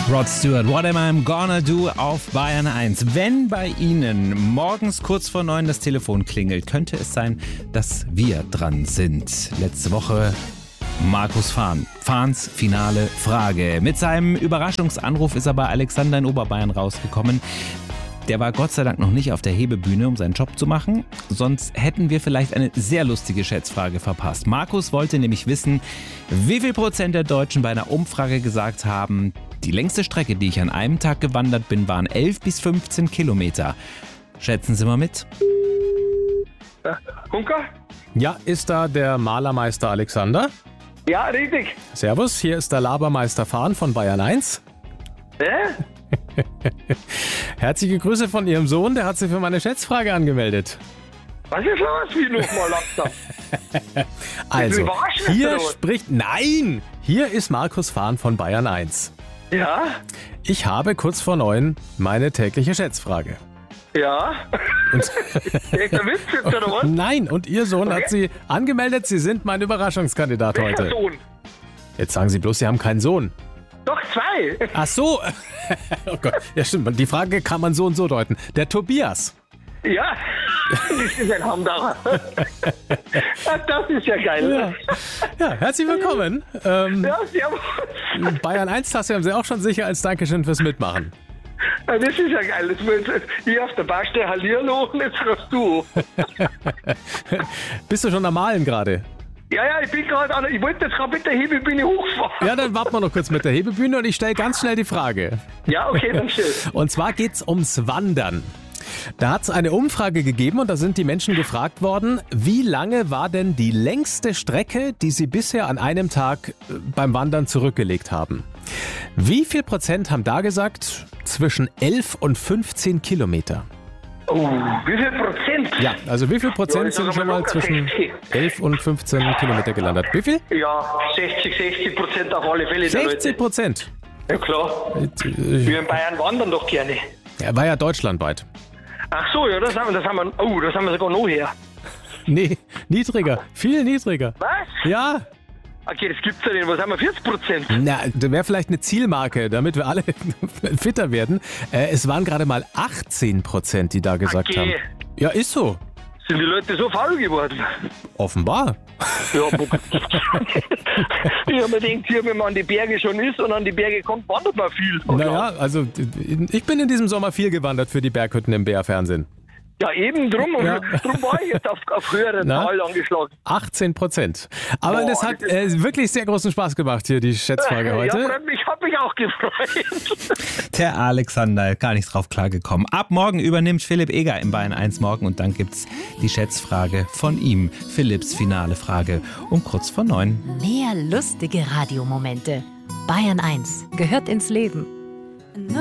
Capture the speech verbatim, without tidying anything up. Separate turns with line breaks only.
Rod Stewart, What Am I Gonna Do auf Bayern eins. Wenn bei Ihnen morgens kurz vor neun das Telefon klingelt, könnte es sein, dass wir dran sind. Letzte Woche Markus Fahn. Fahns finale Frage. Mit seinem Überraschungsanruf ist er bei Alexander in Oberbayern rausgekommen. Der war Gott sei Dank noch nicht auf der Hebebühne, um seinen Job zu machen. Sonst hätten wir vielleicht eine sehr lustige Schätzfrage verpasst. Markus wollte nämlich wissen, wie viel Prozent der Deutschen bei einer Umfrage gesagt haben, die längste Strecke, die ich an einem Tag gewandert bin, waren elf bis fünfzehn Kilometer. Schätzen Sie mal mit.
Äh, Hunker?
Ja, ist da der Malermeister Alexander?
Ja, richtig.
Servus, hier ist der Labermeister Fahn von Bayern eins.
Hä?
Herzliche Grüße von Ihrem Sohn, der hat sich für meine Schätzfrage angemeldet.
Was ist los? Wie nochmal langsam?
Also,
Überraschend,
hier
oder was?
spricht... Nein! Hier ist Markus Fahn von Bayern eins.
Ja?
Ich habe kurz vor neun meine tägliche Schätzfrage.
Ja?
Und
Echt ein Witz jetzt, oder was?
Nein, und Ihr Sohn hat Sie angemeldet, Sie sind mein Überraschungskandidat
Welcher
heute.
Sohn?
Jetzt sagen Sie bloß, Sie haben keinen Sohn.
Doch, zwei.
Ach so. Oh Gott, ja stimmt, die Frage kann man so und so deuten. Der Tobias.
Ja, das ist ein Hamdacher. Das ist ja geil.
Ja, ja herzlich willkommen. Ähm,
Ja, servus.
Bayern eins-Tasse haben Sie auch schon sicher als Dankeschön fürs Mitmachen.
Ja, das ist ja geil. Das wird, ich auf der Baustelle Hallihallo und jetzt rufst du.
Bist du schon am Malen gerade?
Ja, ja, ich bin gerade an, ich wollte jetzt gerade mit der Hebebühne hochfahren.
Ja, dann warten wir noch kurz mit der Hebebühne und ich stelle ganz schnell die Frage.
Ja, okay, dann schön.
Und zwar geht's ums Wandern. Da hat es eine Umfrage gegeben und da sind die Menschen gefragt worden, wie lange war denn die längste Strecke, die sie bisher an einem Tag äh, beim Wandern zurückgelegt haben? Wie viel Prozent haben da gesagt? Zwischen elf und fünfzehn Kilometer.
Oh, wie viel Prozent?
Ja, also wie viel Prozent
Ja, ich sag
sind schon
mal
mal
locker
zwischen
sechzig.
elf und fünfzehn Kilometer gelandet? Wie viel?
Ja, sechzig, sechzig Prozent auf alle Fälle. der
sechzig
Leute.
Prozent.
Ja, klar. Wir in Bayern wandern doch gerne.
Er war ja deutschlandweit.
Ach so, ja, das haben wir, das haben wir, oh, das haben wir sogar noch her.
Nee, niedriger, viel niedriger.
Was?
Ja,
Okay, das gibt's ja nicht. Was haben wir, vierzig Prozent?
na, das wäre vielleicht eine Zielmarke, damit wir alle fitter werden. Äh, es waren gerade mal achtzehn Prozent, die da gesagt
Okay.
haben. Ja, ist so.
Sind die Leute so faul geworden?
Offenbar.
Ja, aber ich habe mir gedacht, hier, wenn man an die Berge schon ist und an die Berge kommt, wandert man viel.
Naja, also ich bin in diesem Sommer viel gewandert für die Berghütten im B R-Fernsehen.
Ja, eben drum. Und
Ja.
drum war ich jetzt auf, auf höhere
Na?
Zahl angeschlagen.
achtzehn Prozent. Aber
Boah,
das hat
das ist-
äh, wirklich sehr großen Spaß gemacht hier, die Schätzfrage
Ja,
heute.
freut mich, hab mich auch gefreut.
Der Alexander, gar nicht drauf klargekommen. Ab morgen übernimmt Philipp Eger im Bayern eins Morgen und dann gibt's die Schätzfrage von ihm. Philipps finale Frage um kurz vor neun.
Mehr lustige Radiomomente. Bayern eins gehört ins Leben.